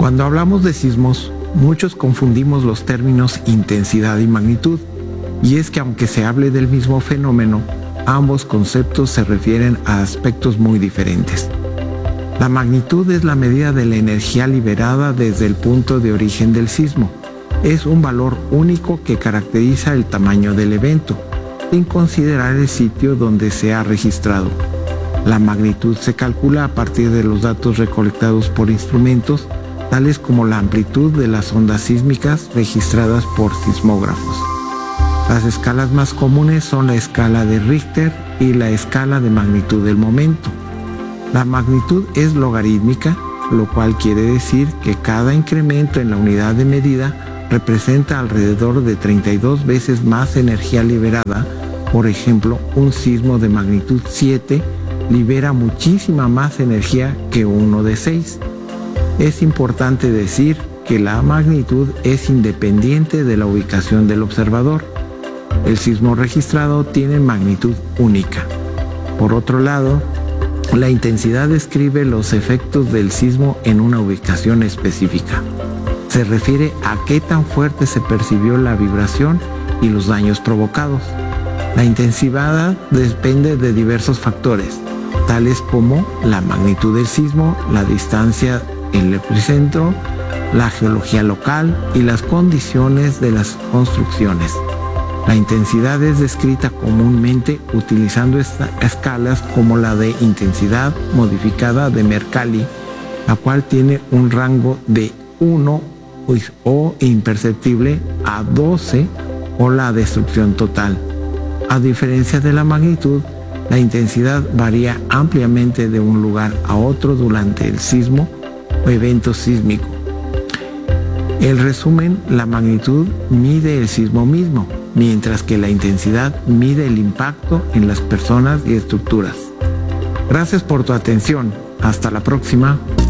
Cuando hablamos de sismos, muchos confundimos los términos intensidad y magnitud, y es que aunque se hable del mismo fenómeno, ambos conceptos se refieren a aspectos muy diferentes. La magnitud es la medida de la energía liberada desde el punto de origen del sismo. Es un valor único que caracteriza el tamaño del evento, sin considerar el sitio donde se ha registrado. La magnitud se calcula a partir de los datos recolectados por instrumentos, tales como la amplitud de las ondas sísmicas registradas por sismógrafos. Las escalas más comunes son la escala de Richter y la escala de magnitud del momento. La magnitud es logarítmica, lo cual quiere decir que cada incremento en la unidad de medida representa alrededor de 32 veces más energía liberada. Por ejemplo, un sismo de magnitud 7 libera muchísima más energía que uno de 6. Es importante decir que la magnitud es independiente de la ubicación del observador. El sismo registrado tiene magnitud única. Por otro lado, la intensidad describe los efectos del sismo en una ubicación específica. Se refiere a qué tan fuerte se percibió la vibración y los daños provocados. La intensidad depende de diversos factores, tales como la magnitud del sismo, la distancia del epicentro, la geología local y las condiciones de las construcciones. La intensidad es descrita comúnmente utilizando escalas como la de intensidad modificada de Mercalli, la cual tiene un rango de 1 o imperceptible a 12 o la destrucción total. A diferencia de la magnitud, la intensidad varía ampliamente de un lugar a otro durante el sismo o evento sísmico. En resumen, la magnitud mide el sismo mismo, mientras que la intensidad mide el impacto en las personas y estructuras. Gracias por tu atención. Hasta la próxima.